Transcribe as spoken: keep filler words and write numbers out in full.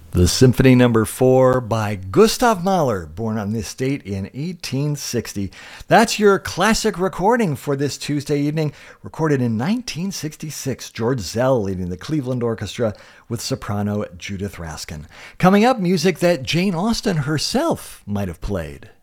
The Symphony Number four by Gustav Mahler, born on this date in eighteen sixty. That's your classic recording for this Tuesday evening, recorded in nineteen sixty-six. George Zell leading the Cleveland Orchestra with soprano Judith Raskin. Coming up, music that Jane Austen herself might have played.